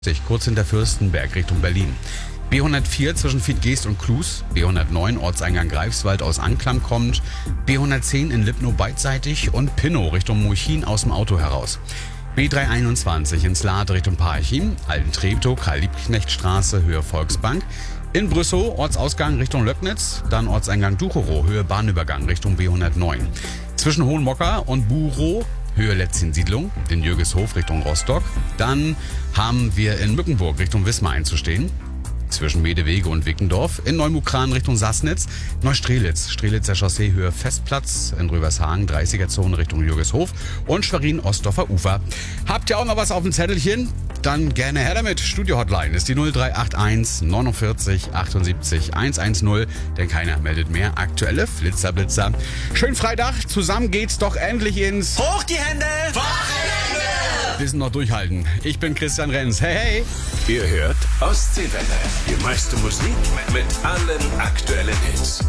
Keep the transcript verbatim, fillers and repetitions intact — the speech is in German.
kurz hinter Fürstenberg Richtung Berlin. B hundertvier zwischen Fiedgeest und Klus, B hundertneun Ortseingang Greifswald aus Anklam kommt, B hundertzehn in Lipnow beidseitig und Pinnow Richtung Murchin aus dem Auto heraus. B dreihunderteinundzwanzig ins Lade Richtung Parchim, Altentreptow, Karl-Liebknecht-Straße, Höhe Volksbank. In Brüssow Ortsausgang Richtung Löcknitz, dann Ortseingang Ducherow, Höhe Bahnübergang Richtung B hundertneun. Zwischen Hohenmocker und Burow, Höhe Letzin-Siedlung, den Jürgeshof Richtung Rostock. Dann haben wir in Mückenburg Richtung Wismar einzustehen. Zwischen Medewege und Wickendorf, in Neumukran Richtung Sassnitz, Neustrelitz, Strelitzer Chaussee Höhe Festplatz, in Röbershagen dreißiger-Zone Richtung Jürgeshof und Schwerin Ostdorfer Ufer. Habt ihr auch noch was auf dem Zettelchen? Dann gerne her damit. Studio-Hotline ist die null drei acht eins neunundvierzig achtundsiebzig hundertzehn, denn keiner meldet mehr. Aktuelle Flitzerblitzer. Schönen Freitag, zusammen geht's doch endlich ins Hoch die Hände! Wochenende! Wissen noch durchhalten. Ich bin Christian Renz. Hey, hey! Ihr hört Ostseewelle. Die meiste Musik mit allen aktuellen Hits.